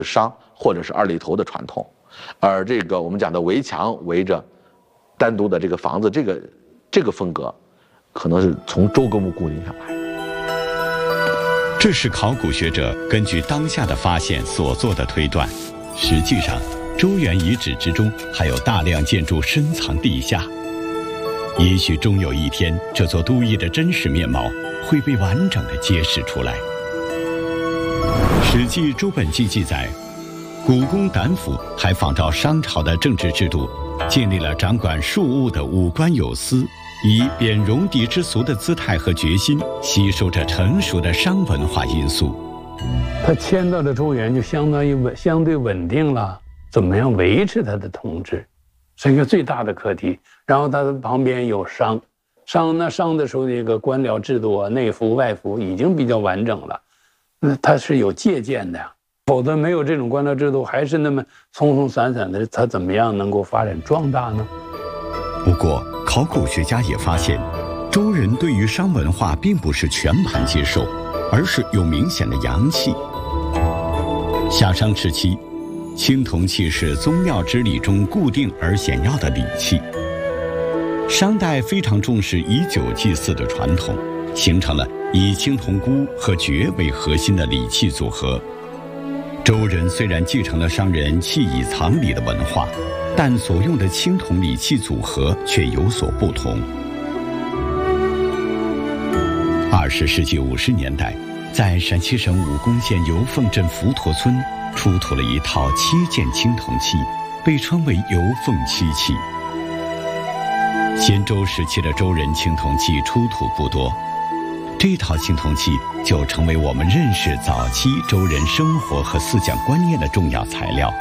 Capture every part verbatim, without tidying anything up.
商或者是二里头的传统，而这个我们讲的围墙围着单独的这个房子，这个这个风格，可能是从周公墓固定下来。 这是考古学者根据当下的发现所做的推断。实际上，周原遗址之中还有大量建筑深藏地下。也许终有一天，这座都邑的真实面貌会被完整的揭示出来。《史记·周本纪》记载，古公胆府还仿照商朝的政治制度，建立了掌管庶务的武官有司，以贬戎狄之俗的姿态和决心，吸收着成熟的商文化因素。 他迁到了周原，就相当于稳相对稳定了。怎么样维持他的统治，是一个最大的课题。然后他的旁边有商，商那商的时候那个官僚制度啊，内服外服已经比较完整了。那他是有借鉴的呀，否则没有这种官僚制度，还是那么松松散散的，他怎么样能够发展壮大呢？ 不过，考古学家也发现，周人对于商文化并不是全盘接受，而是有明显的阳气。夏商时期，青铜器是宗庙之礼中固定而显要的礼器。商代非常重视以酒祭祀的传统，形成了以青铜箍和爵为核心的礼器组合。周人虽然继承了商人器以藏礼的文化，但所用的青铜礼器组合却有所不同。二十世纪五十年代，在陕西省武功县油凤镇浮陀村出土了一套七件青铜器，被称为油凤七器。先周时期的周人青铜器出土不多，这套青铜器就成为我们认识早期周人生活和思想观念的重要材料。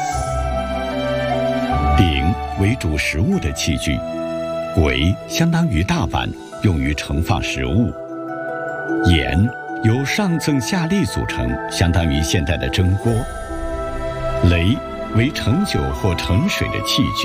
鼎为煮食物的器具，簋相当于大碗，用于盛放食物。砚由上赠下沥组成，相当于现代的蒸锅。雷为盛酒或盛水的器具。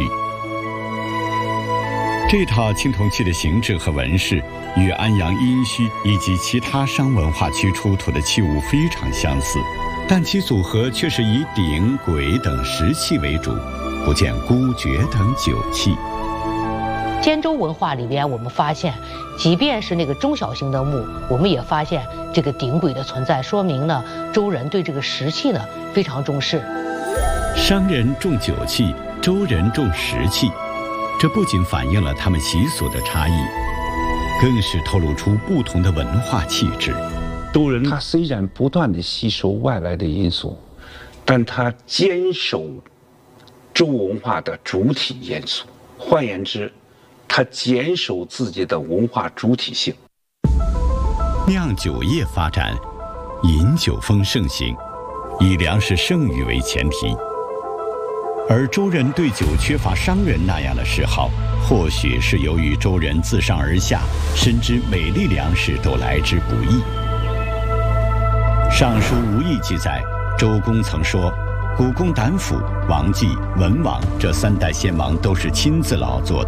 这套青铜器的形制和纹饰与安阳殷墟以及其他商文化区出土的器物非常相似，但其组合却是以鼎、簋等石器为主，不见孤爵等酒器。 坚州文化里边，我们发现，即便是那个中小型的墓，我们也发现这个鼎簋的存在，说明呢，周人对这个石器呢非常重视。 商人重酒器，周人重石器，这不仅反映了他们习俗的差异，更是透露出不同的文化气质。 周人他虽然不断地吸收外来的因素，但他坚守周文化的主体因素，换言之，他坚守自己的文化主体性。 酿酒业发展，饮酒风盛行，以粮食盛誉为前提。而周人对酒缺乏商人那样的嗜好，或许是由于周人自上而下深知每粒粮食都来之不易。《尚书吴益》记载，周公曾说，古公胆府、王继、文王这三代先王都是亲自劳作的。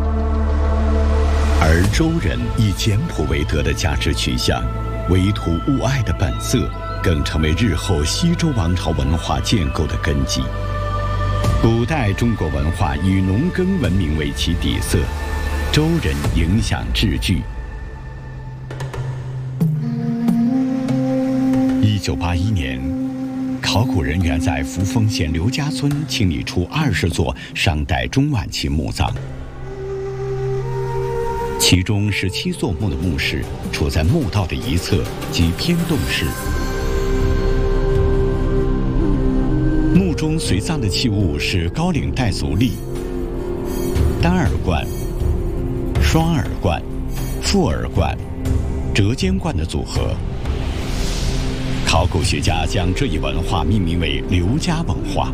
而周人以简朴为德的价值取向，为土务爱的本色，更成为日后西周王朝文化建构的根基。古代中国文化以农耕文明为其底色，周人影响至巨。一九八一年，考古人员在扶风县刘家村清理出二十座商代中晚期墓葬，其中十七座墓的墓室处在墓道的一侧及偏洞室。墓中随葬的器物是高领带足笠、单耳冠、双耳冠、复耳冠、折肩冠的组合。考古学家将这一文化命名为刘家文化。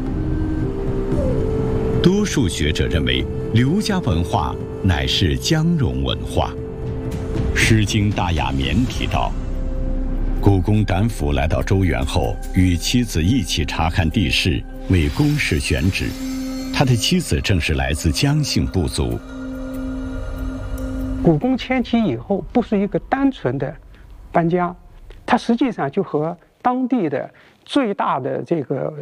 多数学者认为，刘家文化乃是姜戎文化。《诗经·大雅·绵》提到，古公胆府来到周原后，与妻子一起查看地势，为公事选址。他的妻子正是来自姜姓部族。 古公迁徙以后，不是一个单纯的搬家，他实际上就和当地的最大的这个